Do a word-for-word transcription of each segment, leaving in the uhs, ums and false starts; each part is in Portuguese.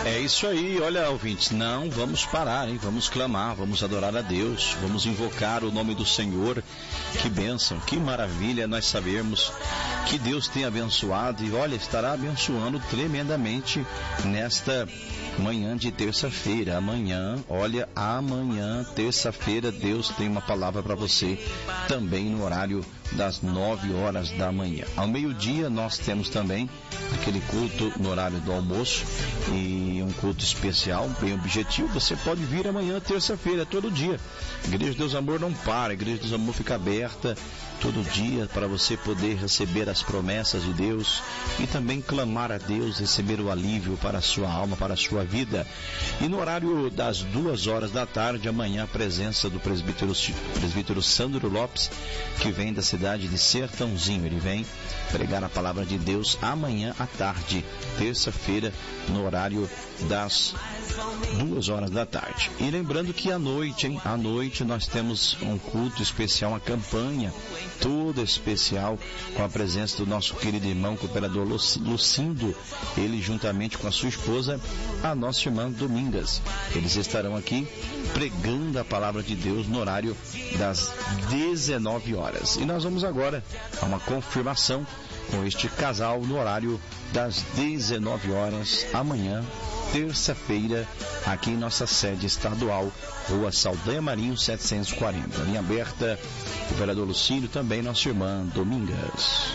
É isso aí, olha, ouvintes, não vamos parar, hein? Vamos clamar, vamos adorar a Deus, vamos invocar o nome do Senhor. Que bênção, que maravilha nós sabermos que Deus tem abençoado e, olha, estará abençoando tremendamente nesta manhã de terça-feira. Amanhã, olha, amanhã, terça-feira, Deus tem uma palavra para você também no horário das nove horas da manhã. Ao meio-dia nós temos também aquele culto no horário do almoço e um culto especial, bem objetivo. Você pode vir amanhã, terça-feira, todo dia. Igreja Deus Amor não para, a Igreja Deus Amor fica aberta todo dia para você poder receber as promessas de Deus e também clamar a Deus, receber o alívio para a sua alma, para a sua vida. E no horário das duas horas da tarde, amanhã, a presença do presbítero, presbítero Sandro Lopes, que vem da cidade de Sertãozinho. Ele vem pregar a palavra de Deus amanhã à tarde, terça-feira, no horário das duas horas da tarde. E lembrando que à noite, hein, à noite nós temos um culto especial, uma campanha toda especial, com a presença do nosso querido irmão cooperador Lucindo, ele juntamente com a sua esposa, a nossa irmã Domingas. Eles estarão aqui pregando a palavra de Deus no horário das dezenove horas. E nós vamos agora a uma confirmação com este casal no horário das dezenove horas, amanhã, terça-feira, aqui em nossa sede estadual, Rua Saldanha Marinho setecentos e quarenta. Linha aberta, o vereador Lucílio, também nossa irmã Domingas.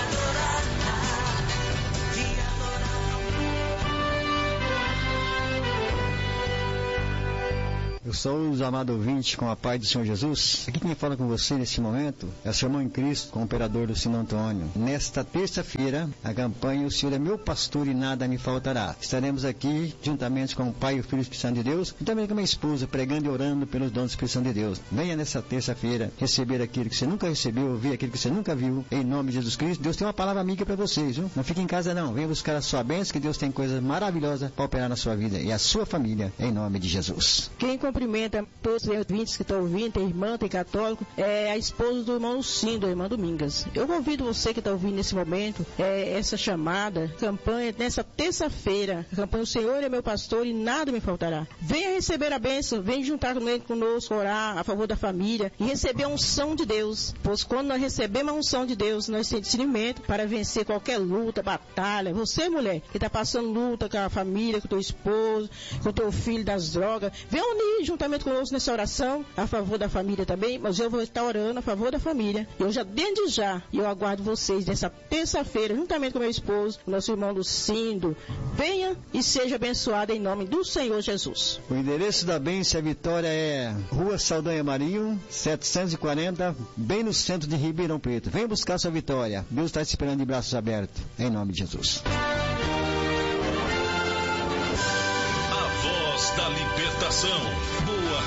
Eu sou os amados ouvintes com a paz do Senhor Jesus. Aqui quem fala com você nesse momento é o seu irmão em Cristo, com o operador Luciano Antônio. Nesta terça-feira, a campanha O Senhor é meu pastor e nada me faltará. Estaremos aqui juntamente com o Pai e o Filho e o Espírito Santo de Deus e também com a minha esposa, pregando e orando pelos dons do Espírito Santo de Deus. Venha nessa terça-feira receber aquilo que você nunca recebeu, ouvir aquilo que você nunca viu, em nome de Jesus Cristo. Deus tem uma palavra amiga para vocês, viu? Não fique em casa não, venha buscar a sua bênção, que Deus tem coisas maravilhosas para operar na sua vida e a sua família, em nome de Jesus. Quem cumprimenta todos os ouvintes que estão ouvindo, tem irmã, tem católico, é a esposa do irmão Lucindo, a irmã Domingas. Eu convido você que está ouvindo nesse momento, é, essa chamada, campanha, nessa terça-feira, a campanha O Senhor é meu pastor e nada me faltará. Venha receber a bênção, venha juntar conosco, orar a favor da família e receber a unção de Deus, pois quando nós recebemos a unção de Deus, nós temos discernimento para vencer qualquer luta, batalha. Você, mulher, que está passando luta com a família, com o teu esposo, com o teu filho das drogas, venha unir juntamente conosco nessa oração a favor da família também, mas eu vou estar orando a favor da família. Eu já, desde já, eu aguardo vocês nessa terça-feira, juntamente com meu esposo, nosso irmão Lucindo. Venha e seja abençoado em nome do Senhor Jesus. O endereço da bênção e a vitória é Rua Saldanha Marinho, setecentos e quarenta, bem no centro de Ribeirão Preto. Venha buscar sua vitória. Deus está te esperando de braços abertos, em nome de Jesus. A voz da libertação.